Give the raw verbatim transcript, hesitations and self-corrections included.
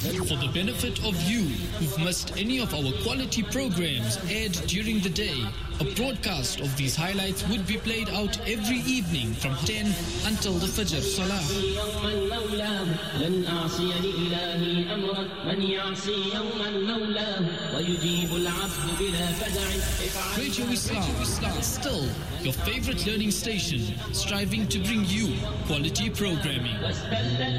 For the benefit of you who've missed any of our quality programs aired during the day, a broadcast of these highlights would be played out every evening from ten until the Fajr Salah. Radio Islam, Islam, still your favorite learning station, striving to bring you quality programming.